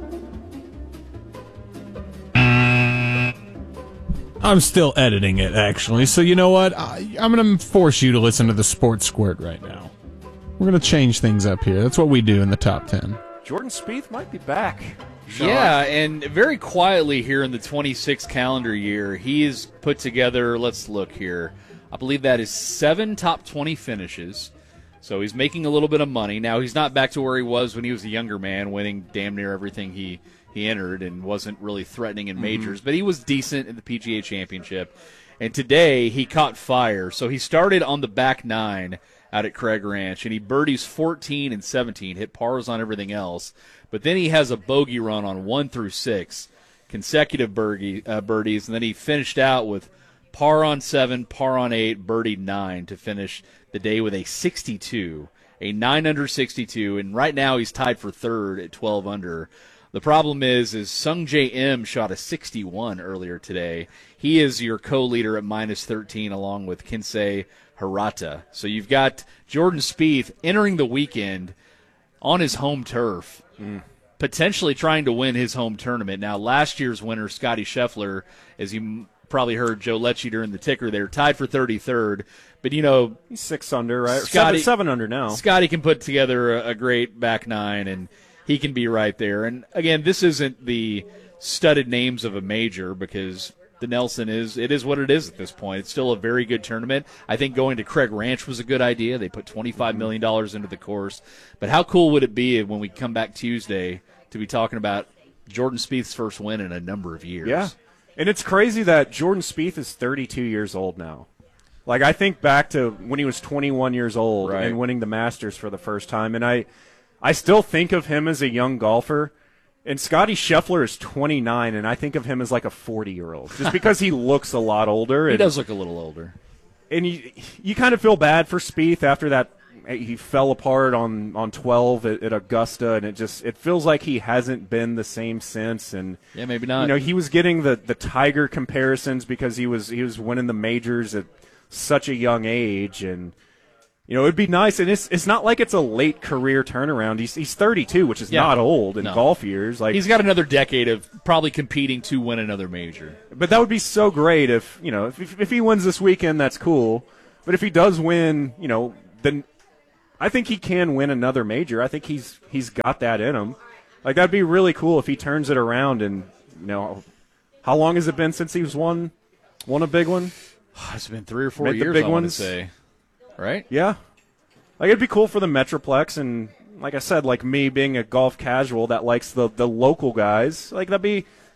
I'm still editing it, actually, so you know what? I'm going to force you to listen to the Sports Squirt right now. We're going to change things up here. That's what we do in the top 10. Jordan Spieth might be back. Sean. Yeah, and very quietly here in the 26th calendar year, he has put together, let's look here, I believe that is 7 top 20 finishes. So he's making a little bit of money. Now, he's not back to where he was when he was a younger man, winning damn near everything he entered and wasn't really threatening in majors. But he was decent in the PGA Championship. And today he caught fire. So he started on the back 9 out at Craig Ranch, and he birdies 14 and 17, hit pars on everything else. But then he has a bogey run on 1 through 6, consecutive birdies, and then he finished out with par on 7, par on 8, birdied 9 to finish the day with a 62, a 9 under 62, and right now he's tied for third at 12 under. The problem is Sungjae Im shot a 61 earlier today. He is your co-leader at minus 13 along with Kinsei Hirata. So you've got Jordan Spieth entering the weekend on his home turf, potentially trying to win his home tournament. Now, last year's winner, Scottie Scheffler, as you probably heard Joe Lecce during the ticker there, tied for 33rd. But, you know, he's 6 under, right? Scotty, 7 under now. Scotty can put together a great back 9, and he can be right there. And, again, this isn't the studded names of a major because the Nelson it is what it is at this point. It's still a very good tournament. I think going to Craig Ranch was a good idea. They put $25 million into the course. But how cool would it be when we come back Tuesday to be talking about Jordan Spieth's first win in a number of years? Yeah. And it's crazy that Jordan Spieth is 32 years old now. Like, I think back to when he was 21 years old and winning the Masters for the first time, and I still think of him as a young golfer. And Scottie Scheffler is 29, and I think of him as like a 40-year-old, just because he looks a lot older. He does look a little older. And you kind of feel bad for Spieth after that. He fell apart on 12 at Augusta, and it feels like he hasn't been the same since. And yeah, maybe not. You know, he was getting the Tiger comparisons because he was winning the majors at such a young age, and you know, it'd be nice. And it's not like it's a late career turnaround. He's 32, which is not old in golf years. Like, he's got another decade of probably competing to win another major. But that would be so great if he wins this weekend. That's cool. But if he does win, you know, then I think he can win another major. I think he's got that in him. Like, that'd be really cool if he turns it around. And you know, how long has it been since he's won a big one? It's been 3 or 4 years. I want to say, right? Yeah, like, it'd be cool for the Metroplex, and like I said, like me being a golf casual that likes the local guys, like that'd be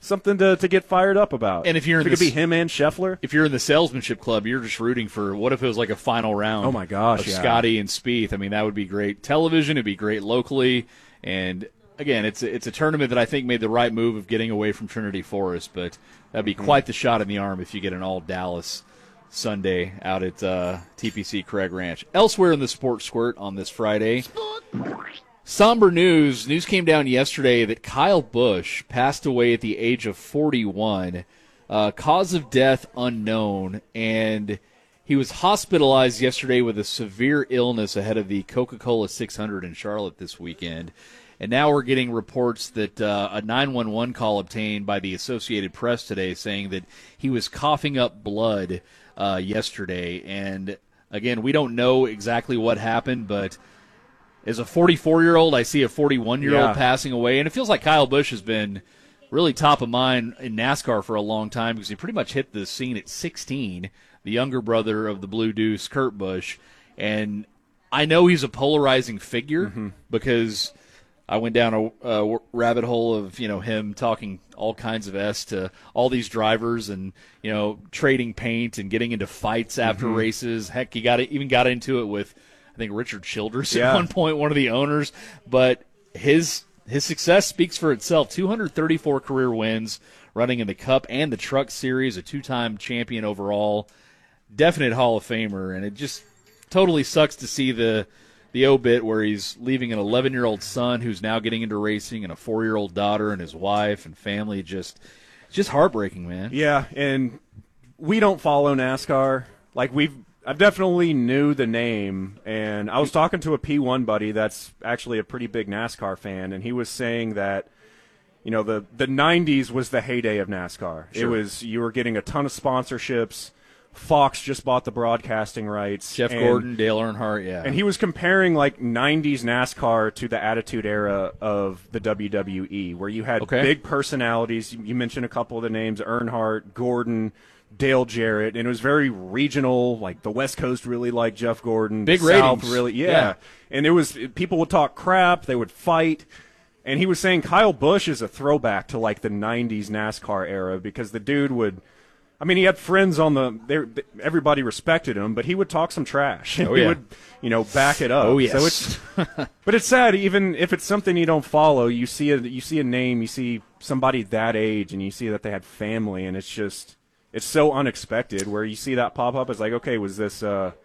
something to get fired up about. And if you're it could be him and Scheffler. If you're in the salesmanship club, you're just rooting for what if it was like a final round. Oh my gosh, of Scotty and Spieth. I mean, that would be great television. It'd be great locally. And again, it's a tournament that I think made the right move of getting away from Trinity Forest. But that'd be quite the shot in the arm if you get an all Dallas Sunday out at TPC Craig Ranch. Elsewhere in the Sports Squirt on this Friday. Somber news. News came down yesterday that Kyle Busch passed away at the age of 41. Cause of death unknown, and he was hospitalized yesterday with a severe illness ahead of the Coca-Cola 600 in Charlotte this weekend. And now we're getting reports that a 911 call obtained by the Associated Press today saying that he was coughing up blood yesterday. And, again, we don't know exactly what happened, but as a 44-year-old, I see a 41-year-old passing away. And it feels like Kyle Busch has been really top of mind in NASCAR for a long time because he pretty much hit the scene at 16, the younger brother of the Blue Deuce, Kurt Busch. And I know he's a polarizing figure because I went down a rabbit hole of, him talking all kinds of S to all these drivers and, trading paint and getting into fights after races. Heck, he even got into it with, I think, Richard Childress at one point, one of the owners. But his success speaks for itself. 234 career wins running in the Cup and the Truck Series, a two-time champion overall, definite Hall of Famer. And it just totally sucks to see the obit where he's leaving an 11-year-old son who's now getting into racing and a 4-year-old daughter and his wife and family. Just heartbreaking, man. Yeah, and we don't follow NASCAR. I've definitely knew the name, and I was talking to a P1 buddy that's actually a pretty big NASCAR fan, and he was saying that, the 90s was the heyday of NASCAR. Sure. You were getting a ton of sponsorships. Fox just bought the broadcasting rights. Jeff Gordon, Dale Earnhardt, yeah. And he was comparing 90s NASCAR to the Attitude Era of the WWE, where you had big personalities. You mentioned a couple of the names, Earnhardt, Gordon, Dale Jarrett, and it was very regional. Like the West Coast really liked Jeff Gordon, big the ratings, South really, And it was people would talk crap, they would fight, and he was saying Kyle Busch is a throwback to the '90s NASCAR era because the dude would. I mean, he had friends everybody respected him, but he would talk some trash. Oh, he would, back it up. Oh yes. So it's, but it's sad. Even if it's something you don't follow, you see a name, you see somebody that age, and you see that they had family, and it's so unexpected where you see that pop up. It's like, okay, was this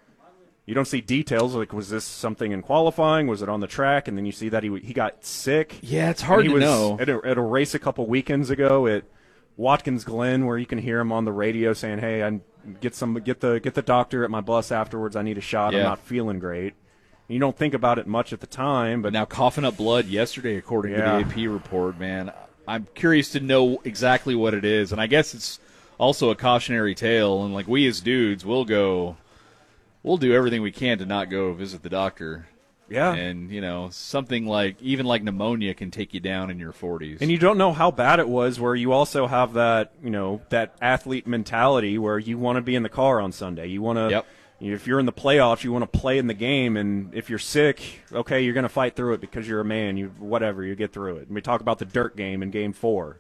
you don't see details. Like, was this something in qualifying? Was it on the track? And then you see that he got sick. Yeah, it's hard to know. At a race a couple weekends ago at Watkins Glen where you can hear him on the radio saying, hey, I get the doctor at my bus afterwards. I need a shot. I'm not feeling great. You don't think about it much at the time. But now coughing up blood yesterday, according to the AP report, man. I'm curious to know exactly what it is. And I guess it's also a cautionary tale, and we as dudes, we'll do everything we can to not go visit the doctor. Yeah. And, something even like pneumonia can take you down in your 40s. And you don't know how bad it was where you also have that, that athlete mentality where you want to be in the car on Sunday. You want to, if you're in the playoffs, you want to play in the game. And if you're sick, okay, you're going to fight through it because you're a man. You get through it. And we talk about the dirt game in Game 4.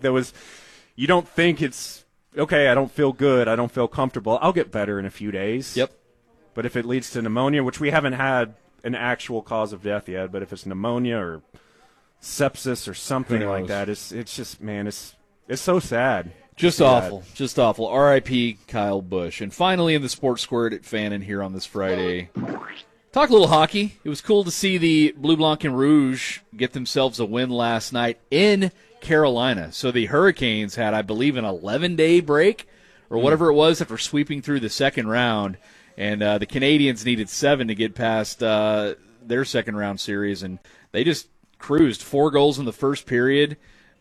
You don't think it's, okay, I don't feel good, I don't feel comfortable, I'll get better in a few days. Yep. But if it leads to pneumonia, which we haven't had an actual cause of death yet, but if it's pneumonia or sepsis or something like that, it's just, man, it's so sad. Just awful. Just awful. R.I.P. Kyle Busch. And finally in the Sports Squirt at Fannin here on this Friday, talk a little hockey. It was cool to see the Bleu Blanc and Rouge get themselves a win last night in Carolina. So the Hurricanes had, I believe, an 11-day break or whatever it was after sweeping through the second round. And the Canadians needed 7 to get past their second-round series, and they just cruised. 4 goals in the first period.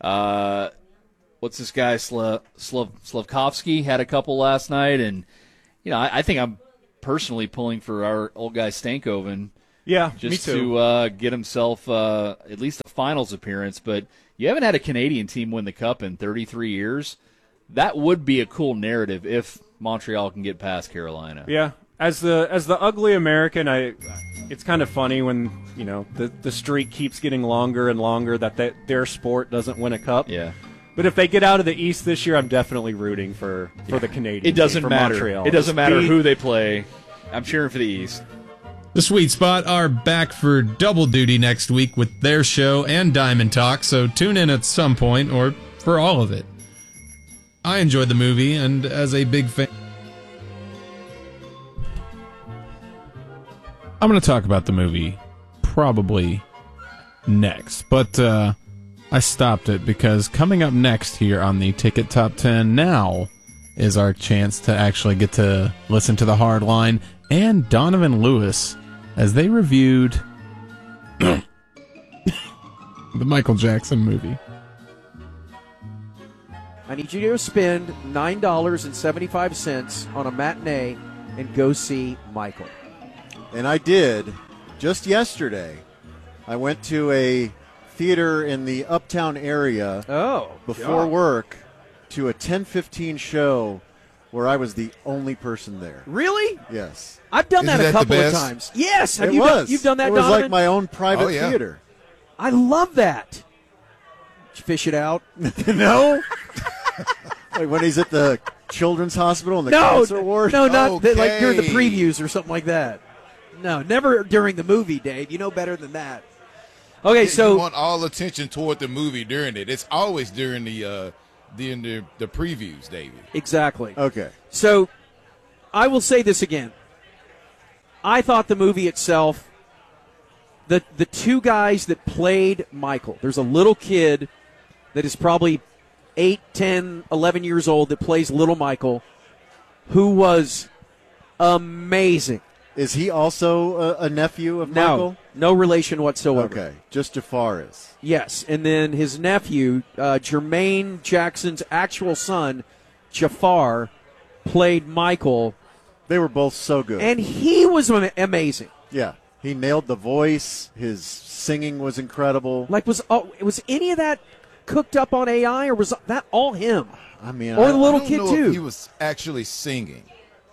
What's this guy, Slavkovsky, had a couple last night. And, I think I'm personally pulling for our old guy Stankoven. Yeah, just me too. To get himself at least a finals appearance. But you haven't had a Canadian team win the Cup in 33 years. That would be a cool narrative if Montreal can get past Carolina. Yeah. As the ugly American, it's kind of funny when, the streak keeps getting longer and longer that their sport doesn't win a cup. Yeah. But if they get out of the East this year, I'm definitely rooting for the Canadiens. It doesn't for matter. Montreal. It doesn't matter who they play. I'm cheering for the East. The Sweet Spot are back for double duty next week with their show and Diamond Talk, so tune in at some point or for all of it. I enjoyed the movie, and as a big fan, I'm going to talk about the movie probably next, but I stopped it because coming up next here on the Ticket Top 10 now is our chance to actually get to listen to the Hard Line and Donovan Lewis as they reviewed the Michael Jackson movie. I need you to spend $9.75 on a matinee and go see Michael. And I did just yesterday. I went to a theater in the Uptown area before work to a 10:15 show where I was the only person there. Really? Yes. I've done that a couple of times. Yes. Have you done that, It was Donovan? like my own private theater. I love that. Did you fish it out? No. Like when he's at the children's hospital in the cancer ward? No, not like during the previews or something like that. No, never during the movie, Dave. You know better than that. Okay, so you want all attention toward the movie during it. It's always during the previews, David. Exactly. Okay. So I will say this again. I thought the movie itself, the two guys that played Michael, there's a little kid that is probably 8, 10, 11 years old that plays little Michael, who was amazing. Is he also a nephew of Michael? No relation whatsoever. Okay, just Jafar is. Yes, and then his nephew, Jermaine Jackson's actual son, Jafar, played Michael. They were both so good. And he was amazing. Yeah, he nailed the voice. His singing was incredible. Like, was any of that cooked up on AI, or was that all him? I mean, or the little I don't kid, know too? If he was actually singing.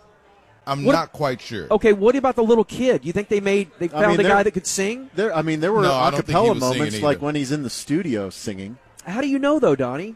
I'm not quite sure. Okay, what about the little kid? You think they found a guy that could sing? There were No, I don't think he acapella was singing moments, like either. when he's in the studio singing. How do you know, though, Donnie?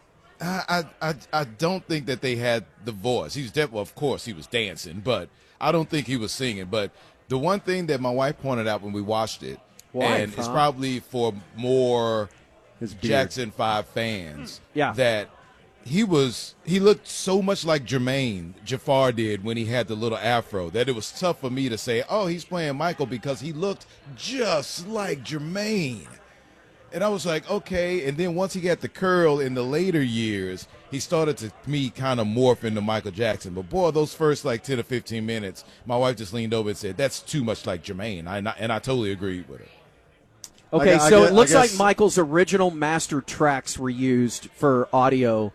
I don't think that they had the voice. He was definitely, of course, he was dancing, but I don't think he was singing. But the one thing that my wife pointed out when we watched it, and it's probably for more Jackson 5 fans, that he looked so much like Jermaine Jafar did when he had the little afro that it was tough for me to say, oh, he's playing Michael because he looked just like Jermaine. And I was like, okay. And then once he got the curl in the later years, he started to me kind of morph into Michael Jackson. But boy, those first like 10 or 15 minutes, my wife just leaned over and said, that's too much like Jermaine. And I totally agreed with her. Okay, so it looks like Michael's original master tracks were used for audio,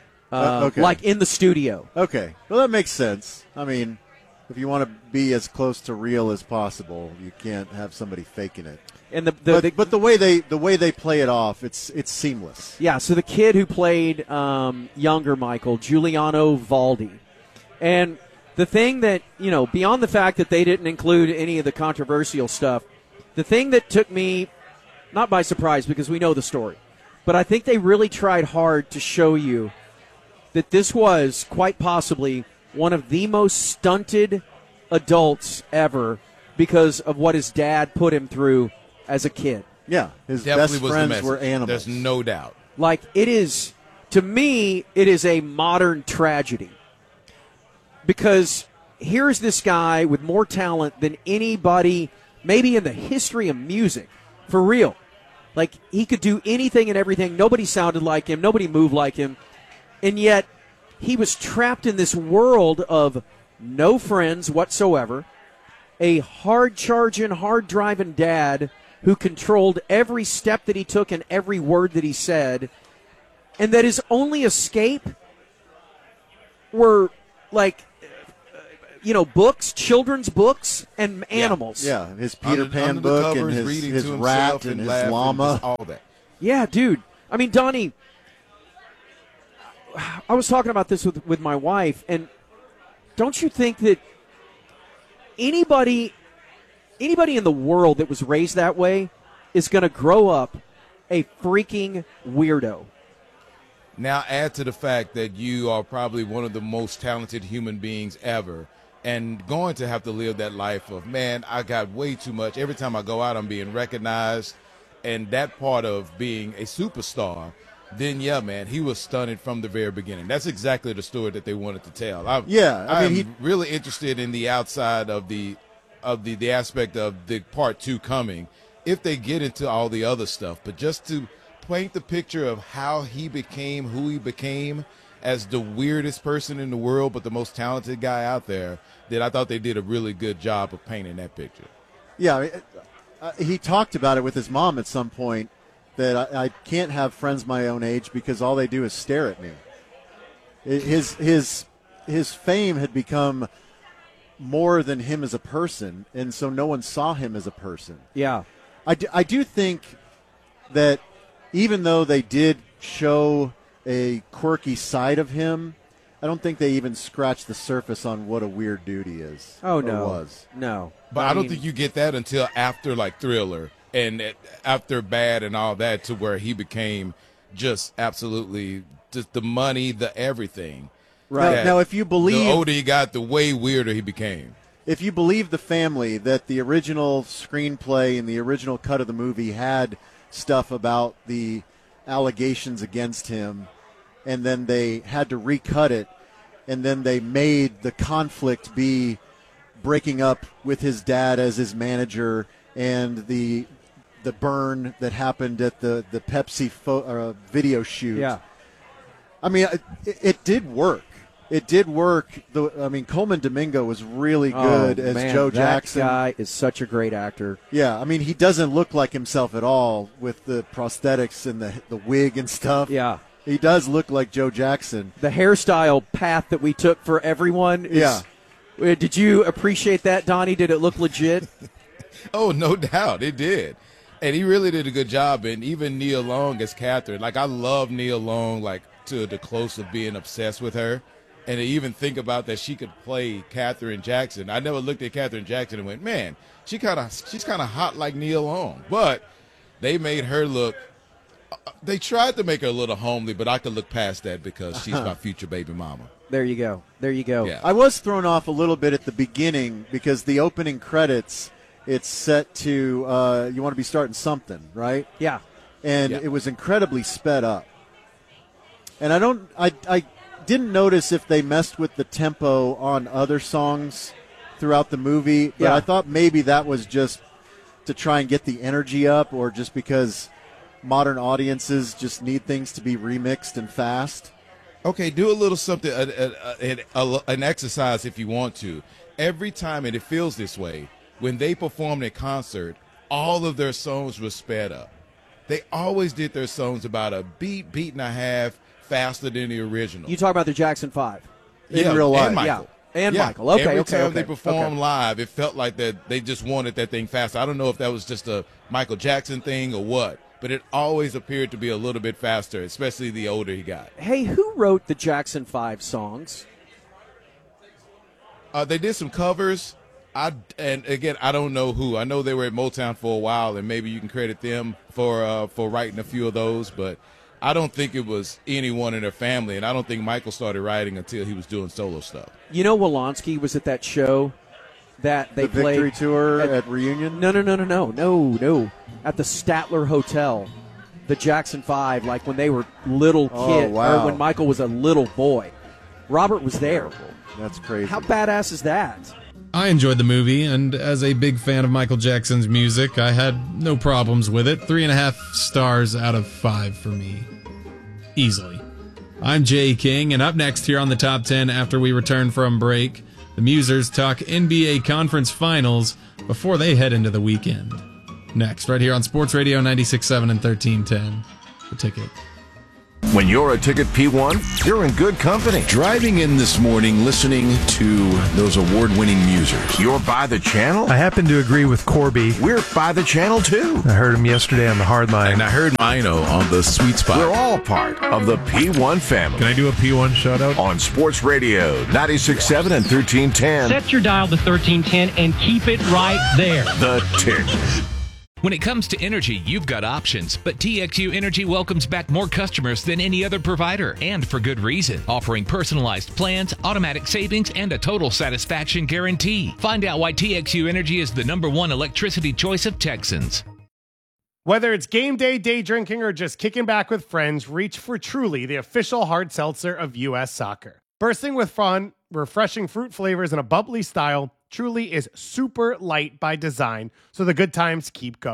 like in the studio. Okay, well that makes sense. I mean, if you want to be as close to real as possible, you can't have somebody faking it. And but the way they play it off, it's seamless. Yeah. So the kid who played younger Michael, Giuliano Valdi, and the thing that beyond the fact that they didn't include any of the controversial stuff, the thing that took me not by surprise because we know the story, but I think they really tried hard to show you that this was quite possibly one of the most stunted adults ever because of what his dad put him through as a kid. Yeah, his Definitely best friends were animals. There's no doubt. Like, it is, to me, it is a modern tragedy. Because here's this guy with more talent than anybody, maybe in the history of music, for real. Like, he could do anything and everything. Nobody sounded like him. Nobody moved like him. And yet, he was trapped in this world of no friends whatsoever, a hard-charging, hard-driving dad who controlled every step that he took and every word that he said, and that his only escape were, like, books, children's books, and animals. Yeah, his Peter Pan book and his rat and his llama. All that. Yeah, dude. I mean, Donnie, I was talking about this with my wife, and don't you think that anybody in the world that was raised that way is going to grow up a freaking weirdo? Now add to the fact that you are probably one of the most talented human beings ever, and going to have to live that life of, man, I got way too much. Every time I go out, I'm being recognized, and that part of being a superstar, then, yeah, man, he was stunning from the very beginning. That's exactly the story that they wanted to tell. I'm really interested in the outside of the aspect of the part 2 coming, if they get into all the other stuff. But just to paint the picture of how he became who he became as the weirdest person in the world but the most talented guy out there, that I thought they did a really good job of painting that picture. Yeah, he talked about it with his mom at some point, that I can't have friends my own age because all they do is stare at me. His fame had become more than him as a person, and so no one saw him as a person. Yeah. I do think that even though they did show a quirky side of him, I don't think they even scratched the surface on what a weird dude he is. Oh, no. Was. No. But I don't think you get that until after, like, Thriller and after Bad and all that, to where he became just absolutely just the money, the everything. Right. Now, if you believe... The older he got, the way weirder he became. If you believe the family that the original screenplay and the original cut of the movie had stuff about the allegations against him, and then they had to recut it, and then they made the conflict be breaking up with his dad as his manager, and the burn that happened at the Pepsi video shoot. Yeah. I mean, it did work. It did work. Coleman Domingo was really good as Joe Jackson. That guy is such a great actor. Yeah, I mean, he doesn't look like himself at all with the prosthetics and the wig and stuff. Yeah. He does look like Joe Jackson. The hairstyle path that we took for everyone is... Yeah. Did you appreciate that, Donnie? Did it look legit? Oh, no doubt. It did. And he really did a good job. And even Nia Long as Catherine. Like, I love Nia Long, like, to the close of being obsessed with her. And to even think about that she could play Catherine Jackson. I never looked at Catherine Jackson and went, man, she's kind of hot like Nia Long. But they made her look – they tried to make her a little homely, but I could look past that because she's my future baby mama. There you go. There you go. Yeah. I was thrown off a little bit at the beginning because the opening credits, it's set to you want to be starting something, right? Yeah. And it was incredibly sped up. And I didn't notice if they messed with the tempo on other songs throughout the movie, but I thought maybe that was just to try and get the energy up, or just because modern audiences just need things to be remixed and fast. Okay, do a little something, an exercise if you want to. Every time, and it feels this way, when they performed a concert, all of their songs were sped up. They always did their songs about a beat and a half faster than the original. You talk about the Jackson 5 in real life. And Michael. Yeah. And Michael. Okay, Every time they performed live, it felt like that they just wanted that thing faster. I don't know if that was just a Michael Jackson thing or what, but it always appeared to be a little bit faster, especially the older he got. Hey, who wrote the Jackson 5 songs? They did some covers. And again, I don't know who. I know they were at Motown for a while, and maybe you can credit them for writing a few of those, but I don't think it was anyone in their family, and I don't think Michael started writing until he was doing solo stuff. You know, Wolanski was at that show that they played. The Victory Tour at Reunion? No. At the Statler Hotel, the Jackson 5, like when they were little kids, or when Michael was a little boy. Robert was there. That's crazy. How badass is that? I enjoyed the movie, and as a big fan of Michael Jackson's music, I had no problems with it. 3.5 stars out of 5 for me. Easily. I'm Jay King, and up next here on the Top 10 after we return from break, the Musers talk NBA Conference Finals before they head into the weekend. Next, right here on Sports Radio 96.7 and 1310. The Ticket. When you're a Ticket P1, you're in good company. Driving in this morning, listening to those award-winning Musers. You're by the channel? I happen to agree with Corby. We're by the channel, too. I heard him yesterday on the Hard Line. And I heard Mino on the Sweet Spot. We're all part of the P1 family. Can I do a P1 shout-out? On Sports Radio 96.7 and 1310. Set your dial to 1310 and keep it right there. The Tick. When it comes to energy, you've got options, but TXU Energy welcomes back more customers than any other provider, and for good reason. Offering personalized plans, automatic savings, and a total satisfaction guarantee. Find out why TXU Energy is the #1 electricity choice of Texans. Whether it's game day, day drinking, or just kicking back with friends, reach for Truly, the official hard seltzer of U.S. Soccer. Bursting with fun, refreshing fruit flavors, and a bubbly style, Truly is super light by design, so the good times keep going.